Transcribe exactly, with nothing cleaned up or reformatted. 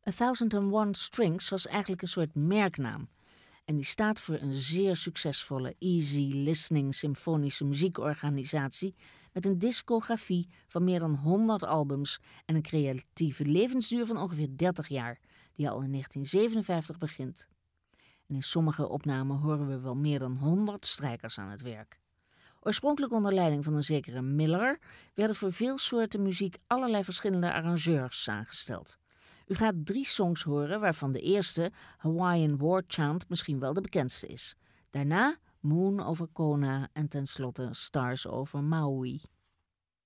A Thousand and One Strings was eigenlijk een soort merknaam. En die staat voor een zeer succesvolle easy listening symfonische muziekorganisatie met een discografie van meer dan honderd albums en een creatieve levensduur van ongeveer dertig jaar, die al in negentien zevenenvijftig begint. En in sommige opnamen horen we wel meer dan honderd strijkers aan het werk. Oorspronkelijk onder leiding van een zekere Miller werden voor veel soorten muziek allerlei verschillende arrangeurs aangesteld. U gaat drie songs horen, waarvan de eerste, Hawaiian War Chant, misschien wel de bekendste is. Daarna Moon over Kona en tenslotte Stars over Maui.